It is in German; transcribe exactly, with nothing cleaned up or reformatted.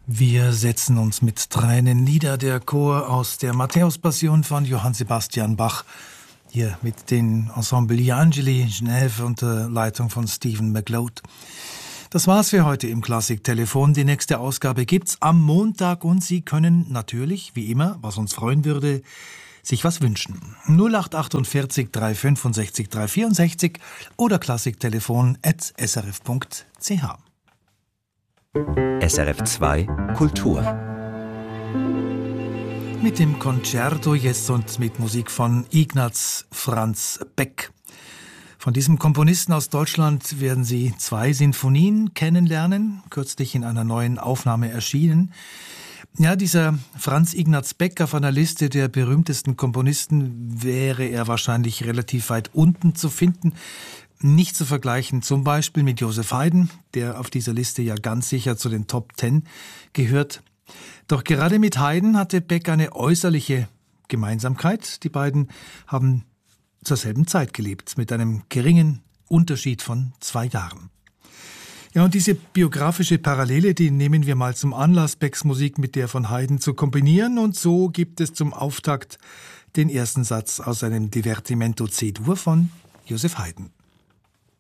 Wir setzen uns mit Tränen nieder, der Chor aus der Matthäus-Passion von Johann Sebastian Bach, hier mit den Ensemble Gli Angeli, Genève unter Leitung von Stephen McLeod. Das war's für heute im Klassik-Telefon. Die nächste Ausgabe gibt's am Montag und Sie können natürlich, wie immer, was uns freuen würde, sich was wünschen. null acht achtundvierzig drei fünfundsechzig drei vierundsechzig oder klassiktelefon at s r f punkt c h. S R F zwei Kultur. Mit dem Concerto jetzt und mit Musik von Ignaz Franz Beck. Von diesem Komponisten aus Deutschland werden Sie zwei Sinfonien kennenlernen, kürzlich in einer neuen Aufnahme erschienen. Ja, dieser Franz Ignaz Beck, auf einer Liste der berühmtesten Komponisten wäre er wahrscheinlich relativ weit unten zu finden. Nicht zu vergleichen zum Beispiel mit Joseph Haydn, der auf dieser Liste ja ganz sicher zu den Top Ten gehört. Doch gerade mit Haydn hatte Beck eine äußerliche Gemeinsamkeit. Die beiden haben zur selben Zeit gelebt, mit einem geringen Unterschied von zwei Jahren. Ja, und diese biografische Parallele, die nehmen wir mal zum Anlass, Becks Musik mit der von Haydn zu kombinieren. Und so gibt es zum Auftakt den ersten Satz aus einem Divertimento C-Dur von Joseph Haydn.